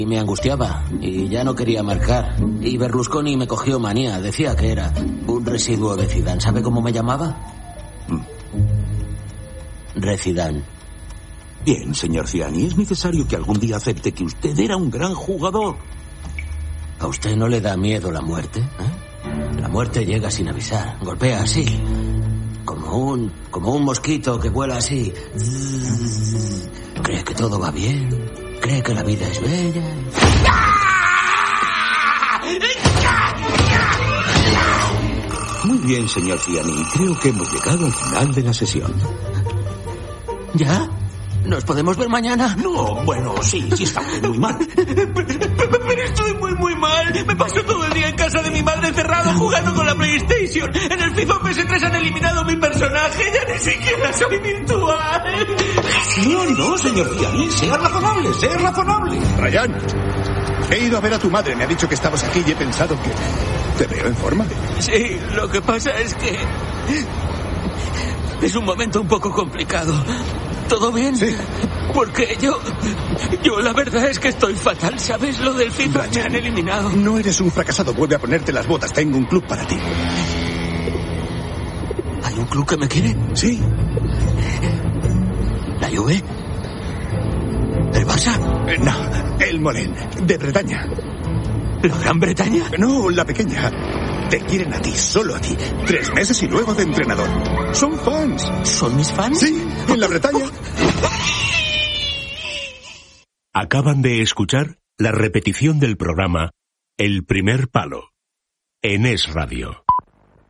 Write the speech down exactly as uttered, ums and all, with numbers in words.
Y me angustiaba, y ya no quería marcar. Y Berlusconi me cogió manía, decía que era un residuo de Zidane. ¿Sabe cómo me llamaba? Mm. Rezidane. Bien, señor Ziani, es necesario que algún día acepte que usted era un gran jugador. ¿A usted no le da miedo la muerte? ¿Eh? La muerte llega sin avisar, golpea así, como un, como un mosquito que vuela así. Cree que todo va bien, cree que la vida es bella. Muy bien, señor Ziani, creo que hemos llegado al final de la sesión. ¿Ya? ¿Nos podemos ver mañana? No, bueno, sí, sí está muy mal. Pero estoy muy, muy mal. Me paso todo el día en casa de mi madre encerrado jugando con la PlayStation. En el FIFA P S tres han eliminado mi personaje. Ya ni siquiera soy virtual. No, no, señor Ziani, sea razonable, sea razonable. Ryan, he ido a ver a tu madre. Me ha dicho que estabas aquí y he pensado que te veo en forma. Sí, lo que pasa es que es un momento un poco complicado. ¿Todo bien? Sí. Porque yo... Yo la verdad es que estoy fatal, ¿sabes? Lo del FIFA me han eliminado. No eres un fracasado, vuelve a ponerte las botas. Tengo un club para ti. ¿Hay un club que me quiere? Sí. ¿La Juve? ¿El Barça? Eh, no, el Molén, de Bretaña. ¿La Gran Bretaña? No, la pequeña. Te quieren a ti, solo a ti. Tres meses y luego de entrenador. Son fans. ¿Son mis fans? Sí, en la Bretaña. Acaban de escuchar la repetición del programa El Primer Palo en Es Radio.